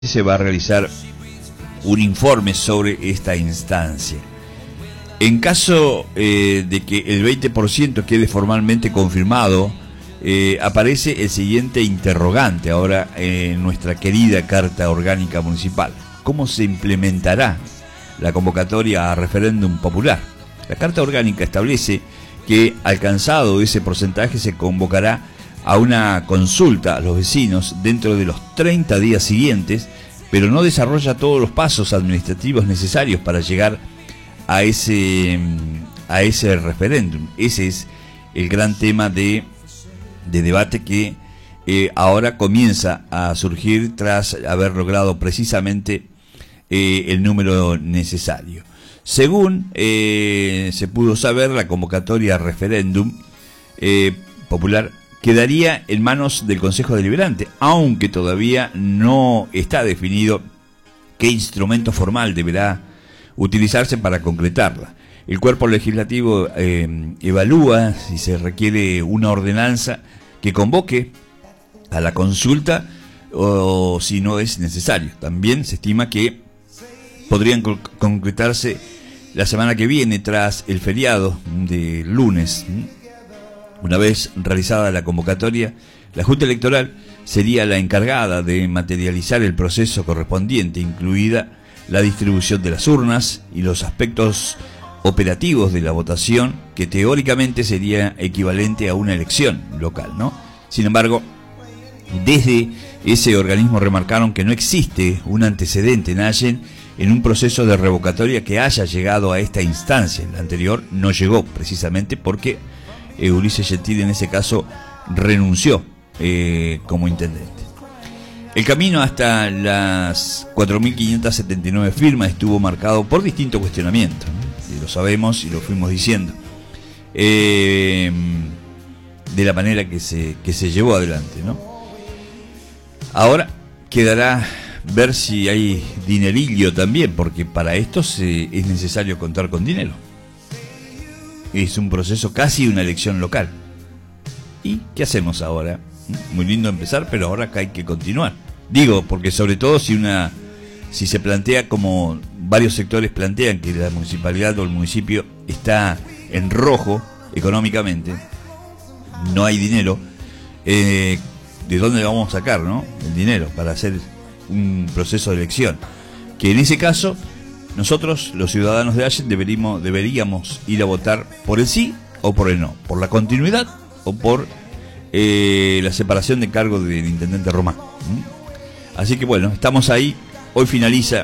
se va a realizar un informe sobre esta instancia. En caso de que el 20% quede formalmente confirmado, aparece el siguiente interrogante ahora en nuestra querida Carta Orgánica Municipal. ¿Cómo se implementará la convocatoria a referéndum popular? La Carta Orgánica establece que, alcanzado ese porcentaje, se convocará a una consulta a los vecinos dentro de los 30 días siguientes, pero no desarrolla todos los pasos administrativos necesarios para llegar a ese referéndum. Ese es el gran tema de debate que ahora comienza a surgir tras haber logrado precisamente el número necesario. Según se pudo saber, la convocatoria a referéndum popular quedaría en manos del Consejo Deliberante, aunque todavía no está definido qué instrumento formal deberá utilizarse para concretarla. El cuerpo legislativo evalúa si se requiere una ordenanza que convoque a la consulta o si no es necesario. También se estima que podrían concretarse la semana que viene, tras el feriado de lunes. Una vez realizada la convocatoria, la Junta Electoral sería la encargada de materializar el proceso correspondiente, incluida la distribución de las urnas y los aspectos operativos de la votación, que teóricamente sería equivalente a una elección local, ¿no? Sin embargo, desde ese organismo remarcaron que no existe un antecedente en un proceso de revocatoria que haya llegado a esta instancia. El anterior no llegó precisamente porque Ulises Gentili en ese caso renunció como intendente. El camino hasta las 4.579 firmas estuvo marcado por distintos cuestionamientos, ¿no? Y lo sabemos y lo fuimos diciendo, de la manera que se llevó adelante, ¿no? Ahora quedará ver si hay dinerillo también, porque para esto es necesario contar con dinero. Es un proceso, casi una elección local. ¿Y qué hacemos ahora? Muy lindo empezar, pero ahora hay que continuar. Digo, porque sobre todo si se plantea, como varios sectores plantean, que la municipalidad o el municipio está en rojo económicamente, no hay dinero, ¿de dónde vamos a sacar, no? El dinero para hacer un proceso de elección? Que en ese caso, nosotros, los ciudadanos de Allen, deberíamos ir a votar por el sí o por el no, por la continuidad o por la separación de cargo del intendente Román. Así que bueno, estamos ahí. Hoy finaliza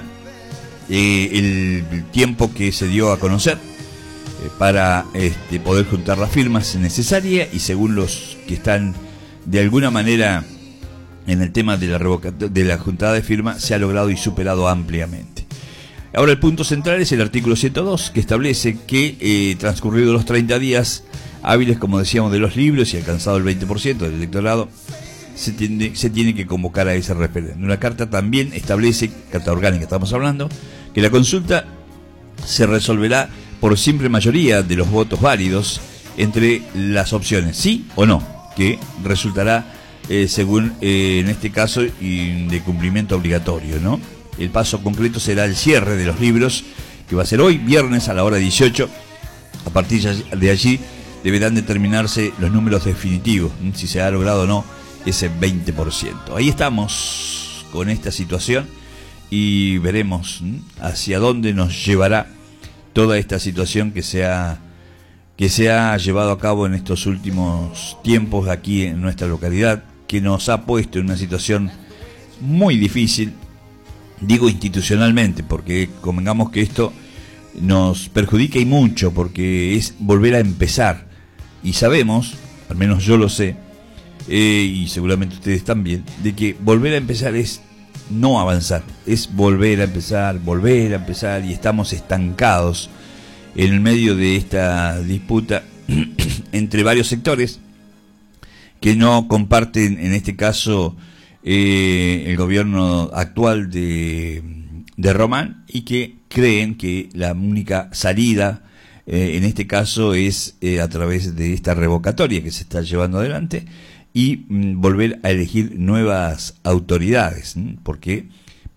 el tiempo que se dio a conocer para poder juntar las firmas necesarias, y según los que están de alguna manera en el tema de la juntada de firmas, se ha logrado y superado ampliamente. Ahora el punto central es el artículo 102, que establece que transcurridos los 30 días hábiles, como decíamos, de los libros y alcanzado el 20% del electorado, se tiene que convocar a ese referéndum. La carta también establece, Carta Orgánica estamos hablando, que la consulta se resolverá por simple mayoría de los votos válidos entre las opciones sí o no, que resultará según en este caso de cumplimiento obligatorio, ¿no? El paso concreto será el cierre de los libros, que va a ser hoy, viernes, a la hora 18. A partir de allí deberán determinarse los números definitivos, si se ha logrado o no ese 20%. Ahí estamos con esta situación y veremos hacia dónde nos llevará toda esta situación que se ha llevado a cabo en estos últimos tiempos aquí en nuestra localidad, que nos ha puesto en una situación muy difícil. Digo institucionalmente, porque convengamos que esto nos perjudica y mucho, porque es volver a empezar. Y sabemos, al menos yo lo sé, y seguramente ustedes también, de que volver a empezar es no avanzar, es volver a empezar, y estamos estancados en el medio de esta disputa entre varios sectores que no comparten, en este caso, el gobierno actual de Román, y que creen que la única salida en este caso es a través de esta revocatoria que se está llevando adelante, y volver a elegir nuevas autoridades, porque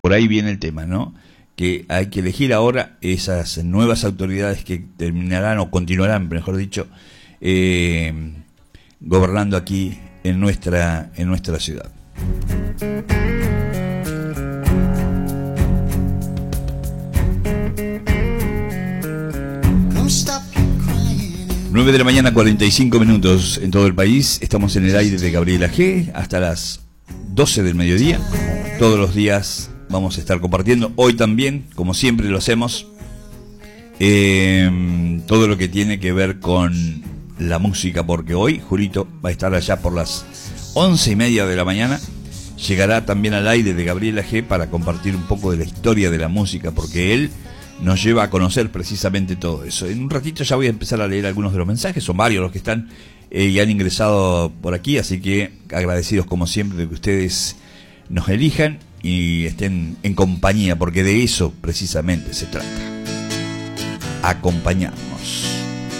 por ahí viene el tema, ¿no? Que hay que elegir ahora esas nuevas autoridades que terminarán o continuarán, mejor dicho, gobernando aquí en nuestra ciudad. 9 de la mañana, 45 minutos en todo el país. Estamos en el aire de Gabriela G hasta las 12 del mediodía. Todos los días vamos a estar compartiendo. Hoy también, como siempre lo hacemos, todo lo que tiene que ver con la música, porque hoy Julito va a estar allá por las 11:30 de la mañana. Llegará también al aire de Gabriela G para compartir un poco de la historia de la música, porque él nos lleva a conocer precisamente todo eso. En un ratito ya voy a empezar a leer algunos de los mensajes, son varios los que están y han ingresado por aquí, así que agradecidos como siempre de que ustedes nos elijan y estén en compañía, porque de eso precisamente se trata, acompañarnos.